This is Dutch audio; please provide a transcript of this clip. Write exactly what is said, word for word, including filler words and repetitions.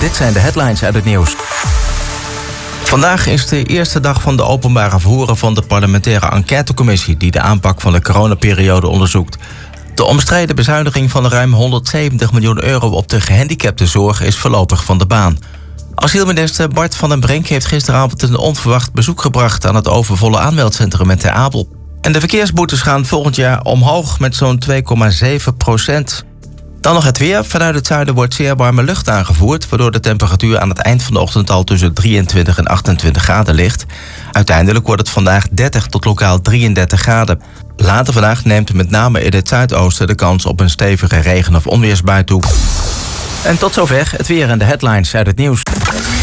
dit zijn de headlines uit het nieuws. Vandaag is de eerste dag van de openbare verhoren van de parlementaire enquêtecommissie die de aanpak van de coronaperiode onderzoekt. De omstreden bezuiniging van ruim honderdzeventig miljoen euro op de gehandicaptenzorg is voorlopig van de baan. Asielminister Bart van den Brink heeft gisteravond een onverwacht bezoek gebracht aan het overvolle aanmeldcentrum in Ter Apel. En de verkeersboetes gaan volgend jaar omhoog met zo'n twee komma zeven procent. Dan nog het weer. Vanuit het zuiden wordt zeer warme lucht aangevoerd, waardoor de temperatuur aan het eind van de ochtend al tussen drieëntwintig en achtentwintig graden ligt. Uiteindelijk wordt het vandaag dertig tot lokaal drieëndertig graden. Later vandaag neemt met name in het zuidoosten de kans op een stevige regen- of onweersbui toe. En tot zover het weer en de headlines uit het nieuws.